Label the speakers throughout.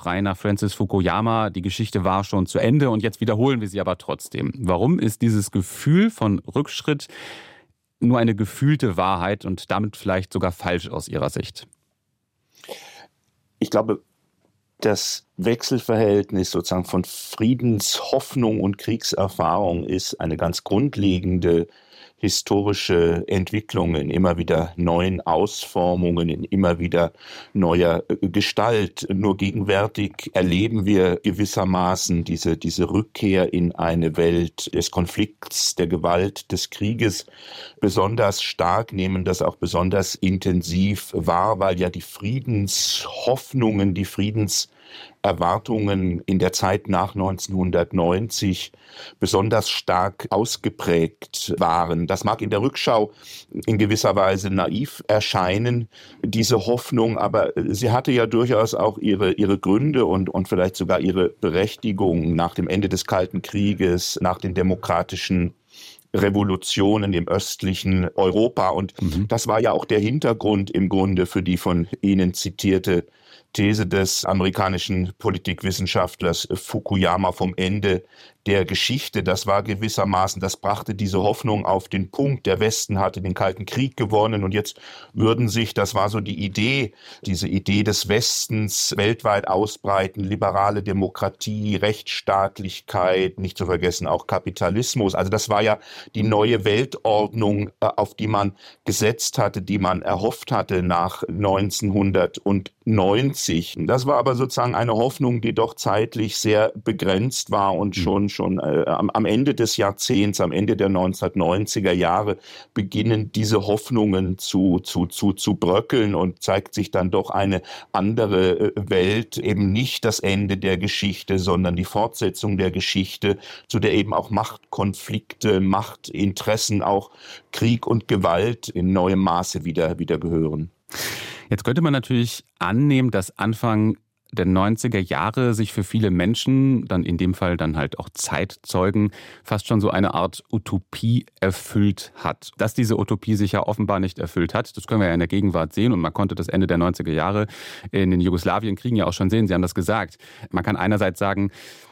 Speaker 1: frei nach Francis Fukuyama, die Geschichte war schon zu Ende und jetzt wiederholen wir sie aber trotzdem. Warum ist dieses Gefühl von Rückschritt nur eine gefühlte Wahrheit und damit vielleicht sogar falsch aus Ihrer Sicht?
Speaker 2: Ich glaube, das Wechselverhältnis sozusagen von Friedenshoffnung und Kriegserfahrung ist eine ganz grundlegende historische Entwicklung in immer wieder neuen Ausformungen, in immer wieder neuer Gestalt. Nur gegenwärtig erleben wir gewissermaßen diese Rückkehr in eine Welt des Konflikts, der Gewalt, des Krieges besonders stark, nehmen das auch besonders intensiv wahr, weil ja die Friedenshoffnungen, die Erwartungen in der Zeit nach 1990 besonders stark ausgeprägt waren. Das mag in der Rückschau in gewisser Weise naiv erscheinen, diese Hoffnung, aber sie hatte ja durchaus auch ihre Gründe und vielleicht sogar ihre Berechtigung nach dem Ende des Kalten Krieges, nach den demokratischen Revolutionen im östlichen Europa. Und das war ja auch der Hintergrund im Grunde für die von Ihnen zitierte These des amerikanischen Politikwissenschaftlers Fukuyama vom Ende der Geschichte. Das war gewissermaßen, das brachte diese Hoffnung auf den Punkt. Der Westen hatte den Kalten Krieg gewonnen und jetzt würden sich, das war so die Idee, diese Idee des Westens weltweit ausbreiten, liberale Demokratie, Rechtsstaatlichkeit, nicht zu vergessen auch Kapitalismus. Also das war ja die neue Weltordnung, auf die man gesetzt hatte, die man erhofft hatte nach 1990. Das war aber sozusagen eine Hoffnung, die doch zeitlich sehr begrenzt war und schon am Ende des Jahrzehnts, am Ende der 1990er Jahre beginnen diese Hoffnungen zu bröckeln und zeigt sich dann doch eine andere Welt, eben nicht das Ende der Geschichte, sondern die Fortsetzung der Geschichte, zu der eben auch Machtkonflikte, Machtinteressen, auch Krieg und Gewalt in neuem Maße wieder gehören.
Speaker 1: Jetzt könnte man natürlich annehmen, dass Anfang der 90er Jahre sich für viele Menschen, dann in dem Fall dann halt auch Zeitzeugen, fast schon so eine Art Utopie erfüllt hat. Dass diese Utopie sich ja offenbar nicht erfüllt hat, das können wir ja in der Gegenwart sehen und man konnte das Ende der 90er Jahre in den Jugoslawienkriegen ja auch schon sehen. Sie haben das gesagt. Man kann einerseits sagen,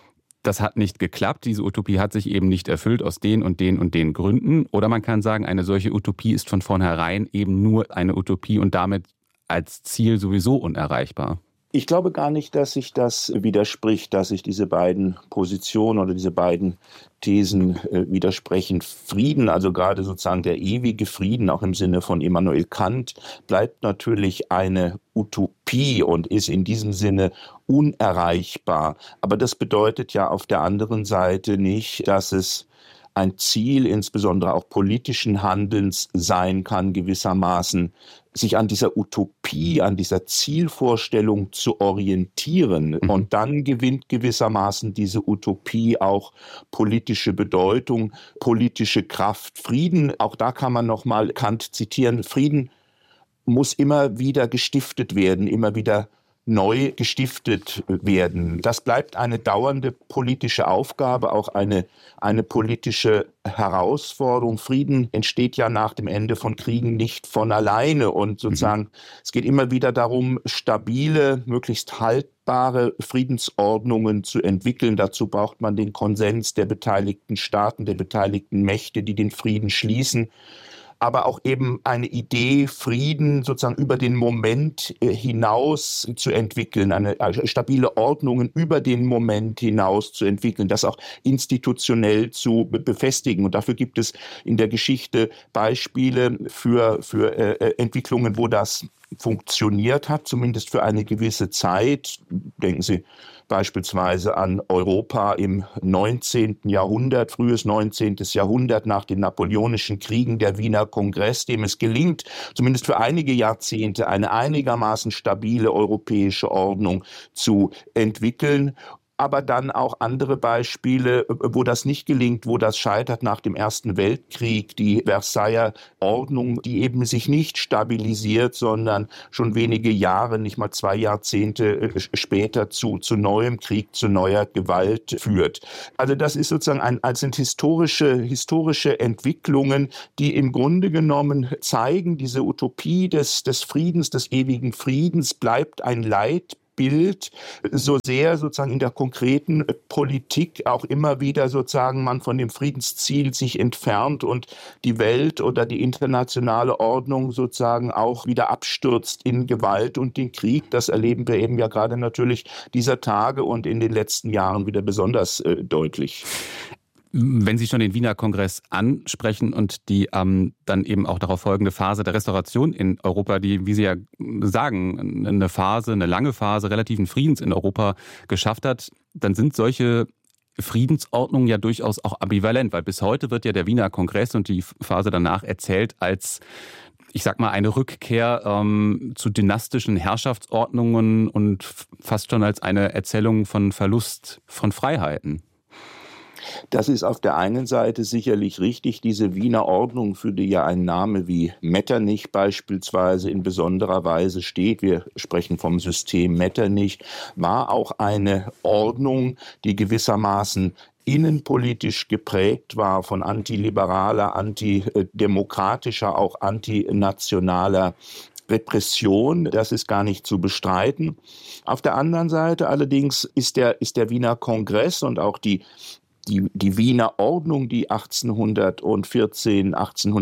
Speaker 1: das hat nicht geklappt, diese Utopie hat sich eben nicht erfüllt aus den und den und den Gründen. Oder man kann sagen, eine solche Utopie ist von vornherein eben nur eine Utopie und damit als Ziel sowieso unerreichbar.
Speaker 2: Ich glaube gar nicht, dass sich das widerspricht, dass sich diese beiden Positionen oder diese beiden Thesen widersprechen. Frieden, also gerade sozusagen der ewige Frieden, auch im Sinne von Immanuel Kant, bleibt natürlich eine Utopie und ist in diesem Sinne unerreichbar. Aber das bedeutet ja auf der anderen Seite nicht, dass es ein Ziel, insbesondere auch politischen Handelns sein kann, gewissermaßen sich an dieser Utopie, an dieser Zielvorstellung zu orientieren. Und dann gewinnt gewissermaßen diese Utopie auch politische Bedeutung, politische Kraft. Frieden, auch da kann man nochmal Kant zitieren, Frieden muss immer wieder gestiftet werden, immer wieder neu gestiftet werden. Das bleibt eine dauernde politische Aufgabe, auch eine politische Herausforderung. Frieden entsteht ja nach dem Ende von Kriegen nicht von alleine und sozusagen es geht immer wieder darum, stabile, möglichst haltbare Friedensordnungen zu entwickeln. Dazu braucht man den Konsens der beteiligten Staaten, der beteiligten Mächte, die den Frieden schließen. Aber auch eben eine Idee, Frieden sozusagen über den Moment hinaus zu entwickeln, eine stabile Ordnungen über den Moment hinaus zu entwickeln, das auch institutionell zu befestigen. Und dafür gibt es in der Geschichte Beispiele für Entwicklungen, wo das funktioniert hat, zumindest für eine gewisse Zeit. Denken Sie beispielsweise an Europa im 19. Jahrhundert, frühes 19. Jahrhundert, nach den Napoleonischen Kriegen, der Wiener Kongress, dem es gelingt, zumindest für einige Jahrzehnte eine einigermaßen stabile europäische Ordnung zu entwickeln. Aber dann auch andere Beispiele, wo das nicht gelingt, wo das scheitert nach dem Ersten Weltkrieg, die Versailler Ordnung, die eben sich nicht stabilisiert, sondern schon wenige Jahre, nicht mal 2 Jahrzehnte später zu neuem Krieg, zu neuer Gewalt führt. Also das ist sozusagen sind historische Entwicklungen, die im Grunde genommen zeigen, diese Utopie des Friedens, des ewigen Friedens bleibt ein Leitbild Bild, so sehr sozusagen in der konkreten Politik auch immer wieder sozusagen man von dem Friedensziel sich entfernt und die Welt oder die internationale Ordnung sozusagen auch wieder abstürzt in Gewalt und den Krieg. Das erleben wir eben ja gerade natürlich dieser Tage und in den letzten Jahren wieder besonders deutlich.
Speaker 1: Wenn Sie schon den Wiener Kongress ansprechen und die dann eben auch darauf folgende Phase der Restauration in Europa, die, wie Sie ja sagen, eine lange Phase relativen Friedens in Europa geschafft hat, dann sind solche Friedensordnungen ja durchaus auch ambivalent, weil bis heute wird ja der Wiener Kongress und die Phase danach erzählt als, ich sag mal, eine Rückkehr zu dynastischen Herrschaftsordnungen und fast schon als eine Erzählung von Verlust von Freiheiten.
Speaker 2: Das ist auf der einen Seite sicherlich richtig. Diese Wiener Ordnung, für die ja ein Name wie Metternich beispielsweise in besonderer Weise steht, wir sprechen vom System Metternich, war auch eine Ordnung, die gewissermaßen innenpolitisch geprägt war von antiliberaler, antidemokratischer, auch antinationaler Repression. Das ist gar nicht zu bestreiten. Auf der anderen Seite allerdings ist der Wiener Kongress und auch die Wiener Ordnung, die 1814,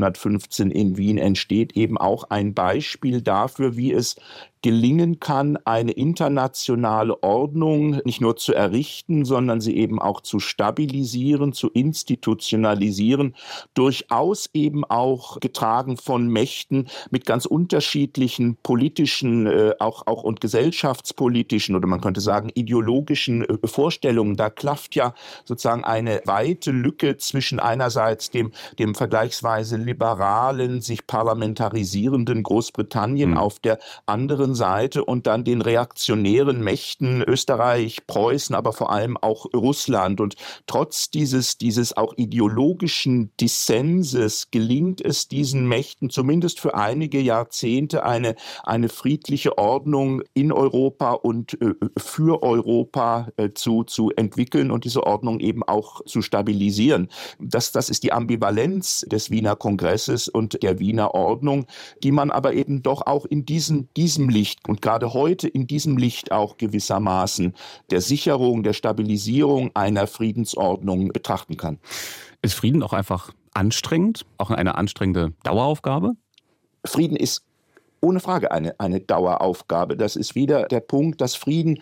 Speaker 2: 1815 in Wien entsteht, eben auch ein Beispiel dafür, wie es gelingen kann, eine internationale Ordnung nicht nur zu errichten, sondern sie eben auch zu stabilisieren, zu institutionalisieren, durchaus eben auch getragen von Mächten mit ganz unterschiedlichen politischen, auch und gesellschaftspolitischen oder man könnte sagen ideologischen Vorstellungen. Da klafft ja sozusagen eine weite Lücke zwischen einerseits dem vergleichsweise liberalen, sich parlamentarisierenden Großbritannien auf der anderen Seite und dann den reaktionären Mächten Österreich, Preußen, aber vor allem auch Russland. Und trotz dieses auch ideologischen Dissenses gelingt es diesen Mächten zumindest für einige Jahrzehnte eine friedliche Ordnung in Europa und für Europa zu entwickeln und diese Ordnung eben auch zu stabilisieren. Das ist die Ambivalenz des Wiener Kongresses und der Wiener Ordnung, die man aber eben doch auch in diesem Licht und gerade heute in diesem Licht auch gewissermaßen der Sicherung, der Stabilisierung einer Friedensordnung betrachten kann.
Speaker 1: Ist Frieden auch einfach anstrengend, auch eine anstrengende Daueraufgabe?
Speaker 2: Frieden ist ohne Frage eine Daueraufgabe. Das ist wieder der Punkt, dass Frieden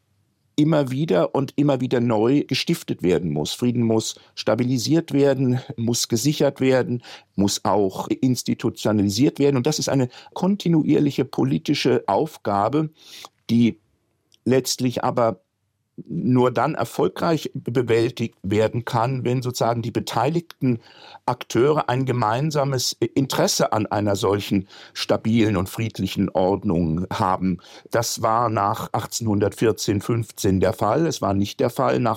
Speaker 2: immer wieder neu gestiftet werden muss. Frieden muss stabilisiert werden, muss gesichert werden, muss auch institutionalisiert werden. Und das ist eine kontinuierliche politische Aufgabe, die letztlich aber nur dann erfolgreich bewältigt werden kann, wenn sozusagen die beteiligten Akteure ein gemeinsames Interesse an einer solchen stabilen und friedlichen Ordnung haben. Das war nach 1814, 15 der Fall. Es war nicht der Fall nach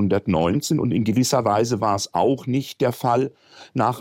Speaker 2: 1919 und in gewisser Weise war es auch nicht der Fall nach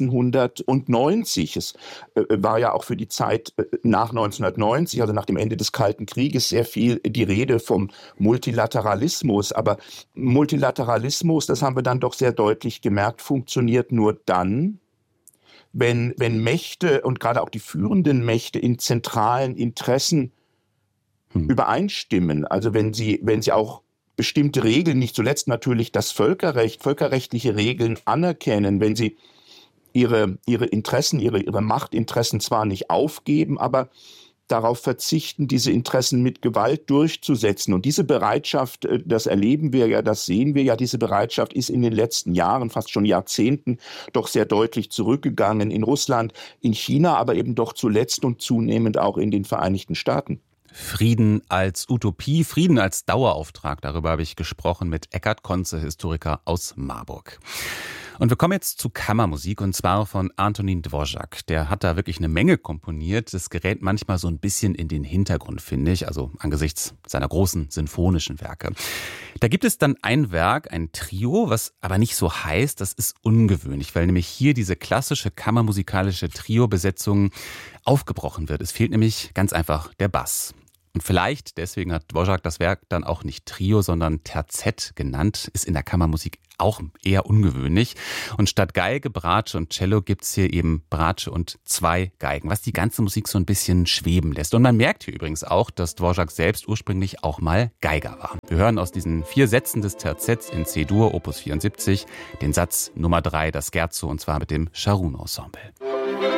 Speaker 2: 1990. Es war ja auch für die Zeit nach 1990, also nach dem Ende des Kalten Krieges, sehr viel die Rede vom Multilateralismus. Aber Multilateralismus, das haben wir dann doch sehr deutlich gemerkt, funktioniert nur dann, wenn Mächte und gerade auch die führenden Mächte in zentralen Interessen übereinstimmen. Also wenn sie auch bestimmte Regeln, nicht zuletzt natürlich das Völkerrecht, völkerrechtliche Regeln anerkennen, wenn sie ihre Interessen, ihre Machtinteressen zwar nicht aufgeben, aber darauf verzichten, diese Interessen mit Gewalt durchzusetzen. Und diese Bereitschaft, das erleben wir ja, das sehen wir ja, diese Bereitschaft ist in den letzten Jahren, fast schon Jahrzehnten, doch sehr deutlich zurückgegangen in Russland, in China, aber eben doch zuletzt und zunehmend auch in den Vereinigten Staaten.
Speaker 1: Frieden als Utopie, Frieden als Dauerauftrag, darüber habe ich gesprochen mit Eckhard Konze, Historiker aus Marburg. Und wir kommen jetzt zu Kammermusik und zwar von Antonín Dvořák. Der hat da wirklich eine Menge komponiert. Das gerät manchmal so ein bisschen in den Hintergrund, finde ich, also angesichts seiner großen sinfonischen Werke. Da gibt es dann ein Werk, ein Trio, was aber nicht so heißt, das ist ungewöhnlich, weil nämlich hier diese klassische kammermusikalische Trio-Besetzung aufgebrochen wird. Es fehlt nämlich ganz einfach der Bass. Und vielleicht deswegen hat Dvořák das Werk dann auch nicht Trio, sondern Terzett genannt. Ist in der Kammermusik auch eher ungewöhnlich. Und statt Geige, Bratsche und Cello gibt's hier eben Bratsche und 2 Geigen, was die ganze Musik so ein bisschen schweben lässt. Und man merkt hier übrigens auch, dass Dvořák selbst ursprünglich auch mal Geiger war. Wir hören aus diesen 4 Sätzen des Terzetts in C-Dur, Opus 74, den Satz Nummer 3, das Scherzo, und zwar mit dem Scharoun-Ensemble.